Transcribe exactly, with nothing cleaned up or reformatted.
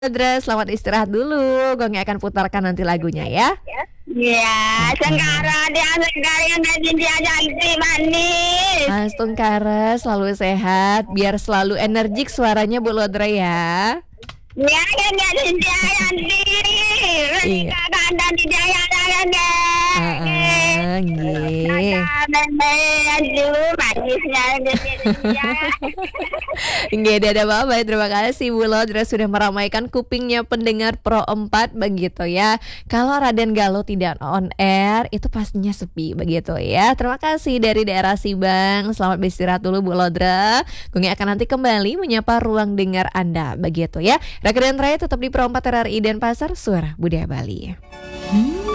Dra, selamat istirahat dulu. Gue nggak akan putarkan nanti lagunya ya. Iya, Sengkara dia Sengkara yang dari dia jadi manis. Mas Tungkara selalu sehat, biar selalu energik suaranya Bu Lodra ya. Iya, kan dari dia yang di. Iya. Ada di dia yang ada. Ah, nggih. Aduh, manisnya dia. Nggih, ada apa-apa. Terima kasih Bu Lodra sudah meramaikan kupingnya pendengar Pro empat begitu ya. Kalau Raden Galuh tidak on air, itu pastinya sepi begitu ya. Terima kasih dari daerah Sibang. Selamat beristirahat dulu Bu Lodra. Gue akan nanti kembali menyapa ruang dengar Anda begitu ya. Rekadan Raya tetap di Pro empat R R I Denpasar, Suara Budaya Bali.